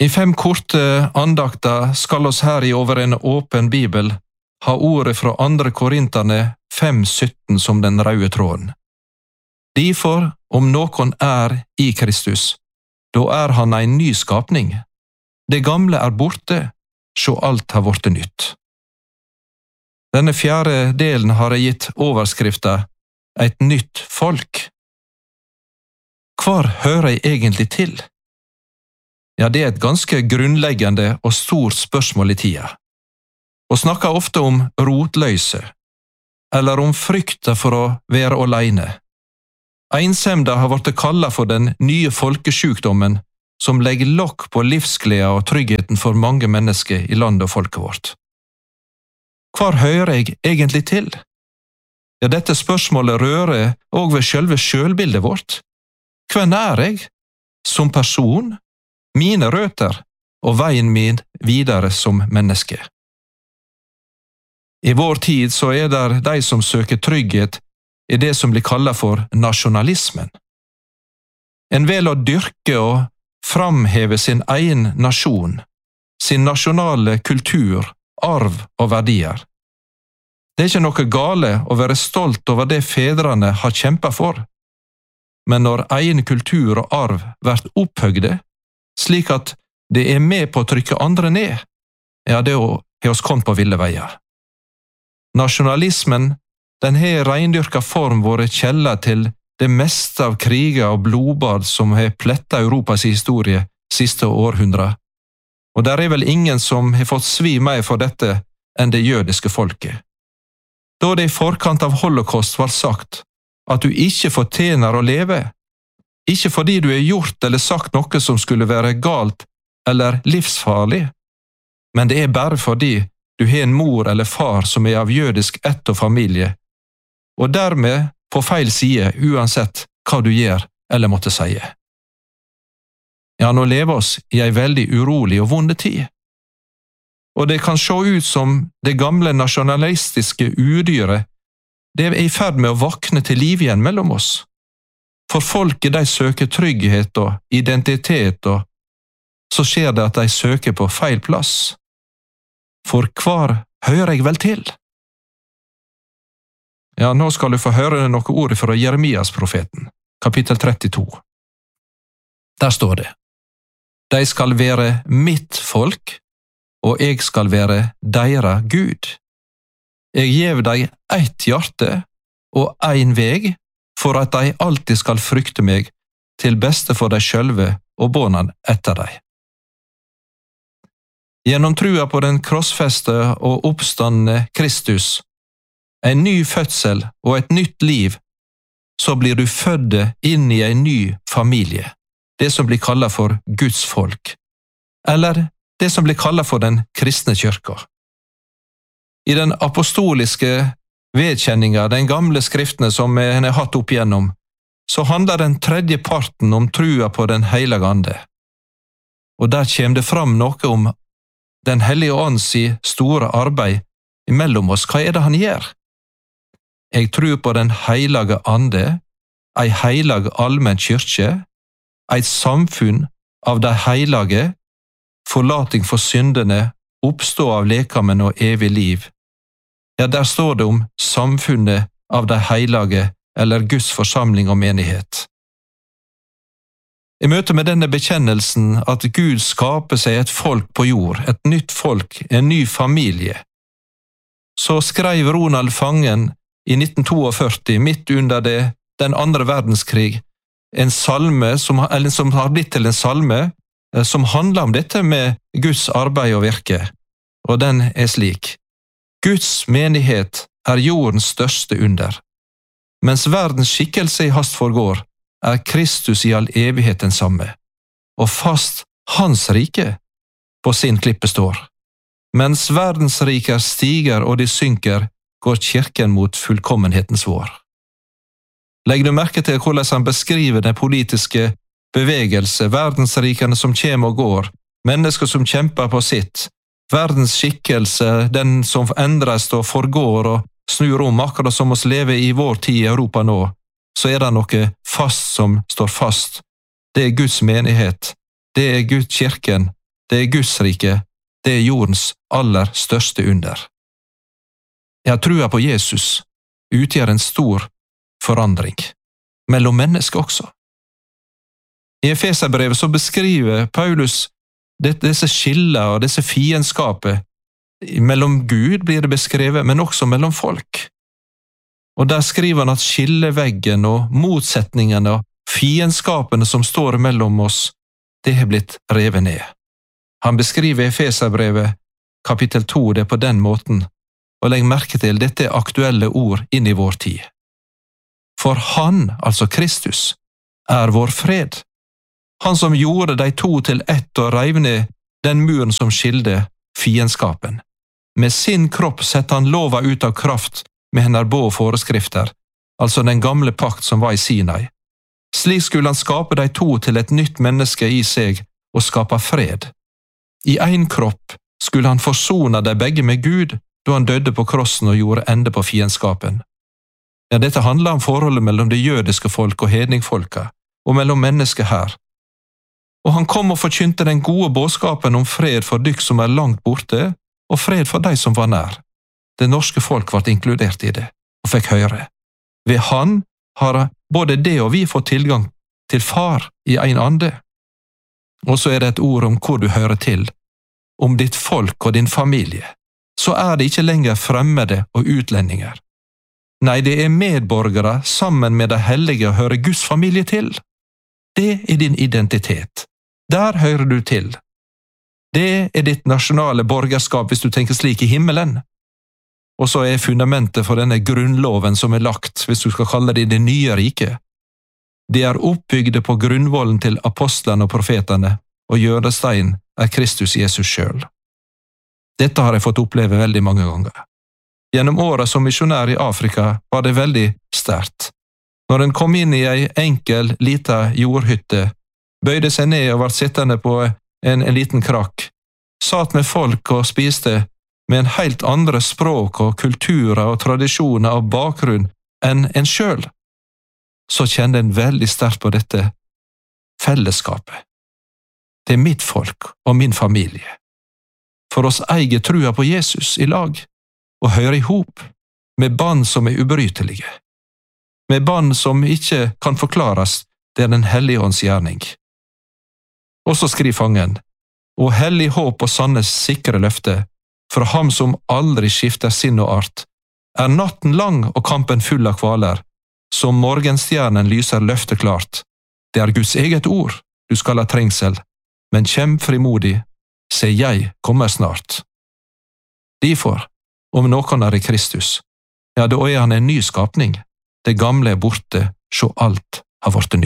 I 5 korte andakter skal oss her i over en åpen bibel ha ordet fra 2. Korinterne 5:17 som den røde tråden. Derfor, om noen i Kristus, da han en ny skapning. Det gamle borte, så alt har vært nytt. Denne 4. delen har jeg gitt overskriften «Et nytt folk». Hvor hører jeg egentlig til? Ja, det et ganske grunnleggende og stort spørsmål i tida. Og snakker ofte om rotløse, eller om frykta for å være alene. Ensemda har vært kallet for den nye folkesjukdommen som legger lokk på livsgleda og tryggheten for mange mennesker i landet og folket vårt. Hvor hører jeg egentlig til? Ja, dette spørsmålet rører også ved selve selvbildet vårt. Hvem jeg? Som person? Mine røtter og veien min videre som menneske. I vår tid så det de som søker trygghet i det som blir kallet for nasjonalismen. En vil å dyrke og framheve sin egen nasjon, sin nasjonale kultur, arv og verdier. Det ikke noe gale å være stolt over det fedrene har kjempet for, men når egen kultur og arv blir opphøgde, slik at det med på å trykke andre ned, ja, det har oss kommet på ville veier. Nasjonalismen, den har reindyrka form vært kjella til det meste av kriger og blodbad som har plettet Europas historie siste århundre, og der vel ingen som har fått svi mer for dette enn det jødiske folket. Da det i forkant av holocaust var sagt at du ikke fortjener å leve, ikke fordi du har gjort eller sagt noe som skulle være galt eller livsfarlig, men det bare fordi du har en mor eller far som av jødisk ett og familie, og dermed på feil side uansett hva du gjør eller måtte si. Ja, nå lever oss i en veldig urolig og vonde tid. Og det kan se ut som det gamle nasjonalistiske udyret, det i ferd med å våkne til liv igjen mellom oss. For folket de søker trygghet og identitet, og så skjer det at de søker på feil plass. For hvor hører jeg vel til? Ja, nå skal du få høre noen ord fra Jeremias-profeten, kapittel 32. Der står det: De skal være mitt folk, og jeg skal være deira Gud. Jeg gjev deg ett hjerte og ein veg, for at de alltid skal frykte meg, til beste for deg sjølve og barna etter deg. Gjennom trua på den krossfeste og oppstandne Kristus, en ny fødsel og et nytt liv, så blir du født inn i en ny familie, det som blir kallet for Guds folk, eller det som blir kallet for den kristne kyrka. I den apostoliske vedkjenninga, den gamle skriftene som en har hatt opp igjennom, så handler den tredje parten om trua på den heilige ande. Og der kommer det fram noe om den hellige ånds store arbeid imellom oss. Hva det han gjør? Jeg tror på den heilige ande, ei heilag allmenn kyrkje, et samfunn av de heilige, forlating for syndene, oppstå av lekamen og evig liv. Ja, der står det om samfunnet av de heilige, eller Guds forsamling og menighet. I møte med denne bekjennelsen at Gud skaper seg et folk på jord, et nytt folk, en ny familie, så skrev Ronald Fangen i 1942, midt under den andre verdenskrig, en salme som har blitt til en salme som handler om dette med Guds arbeid og virke, og den slik: Guds menighet jordens største under. Mens verdens skikkelse i hast forgår, Kristus i all evighet den samme, og fast hans rike på sin klippe står. Mens verdens riker stiger og de synker, går kirken mot fullkommenhetens vår. Legg du merke til hvordan han beskriver den politiske bevegelse, verdensrikerne som kommer og går, mennesker som kjemper på sitt, verdens skikkelse, den som endres og forgår og snur om, akkurat som oss lever i vår tid i Europa nå, så det noe fast som står fast. Det Guds menighet, det Guds kirken, det Guds rike, det jordens aller største under. Ja, trua på Jesus utgjør en stor forandring, mellom mennesker også. I Efeserbrevet så beskriver Paulus disse skiller og disse fiendskaper. Mellom Gud blir det beskrevet, men også mellom folk. Og der skriver han at skilleveggen og motsetningene og fiendskapene som står mellom oss, det har blitt revet ned. Han beskriver Efeserbrevet kapittel 2 det på den måten, og legg merke til dette aktuelle ord inn i vår tid. For han, altså Kristus, vår fred. Han som gjorde de to til ett og reiv ned den muren som skilde fiendskapen. Med sin kropp setter han lova ut av kraft med hennes bå og foreskrifter, altså den gamle pakt som var i Sinai. Slik skulle han skape de to til et nytt menneske i seg og skape fred. I en kropp skulle han forsone de begge med Gud, da han døde på krossen og gjorde ende på fiendskapen. Ja, dette handler om forholdet mellom det jødiske folk og hedningfolka, og mellom mennesker her. Og han kom og forkynte den gode budskapen om fred for dykk som langt borte, og fred for de som var nær. Det norske folk ble inkludert i det, og fikk høre. Ved han har både det og vi fått tilgang til far i en ande. Og så det et ord om hvor du hører til, om ditt folk og din familie. Så det ikke lenger fremmede og utlendinger. Nei, det medborgere sammen med de hellige å høre Guds familie til. Det din identitet. Der hører du til. Det ditt nasjonale borgerskap hvis du tenker slik i himmelen. Og så fundamentet for denne grunnloven som lagt, hvis du skal kalle det nye riket. De oppbygde på grunnvollen til apostlene og profetene, og hjørnestein Kristus Jesus selv. Dette har jeg fått oppleve veldig mange ganger. Gjennom året som misjonær i Afrika var det veldig sterkt. Når en kom inn i en enkel, lita jordhytte, bøyde seg ned og var sittende på en liten krakk, satt med folk og spiste med en helt andre språk og kulturer og tradisjoner og bakgrunn enn en selv, så kjente en veldig sterkt på dette fellesskapet. Det mitt folk og min familie. For oss eier trua på Jesus i lag, og hører ihop med band som ubrytelige. Med band som ikke kan forklares, det den hellige ånds gjerning. Og så skriver fangen, og hellig håp og sannes sikre løfte, fra ham som aldri skifter sinn og art, natten lang og kampen full av kvaler, som morgenstjernen lyser løfte klart. Det Guds eget ord, du skal ha trengsel, men kjem frimodig, se jeg kommer snart. Derfor, om noen i Kristus, ja, da han en ny skapning, det gamle borte, så alt har vært nytt.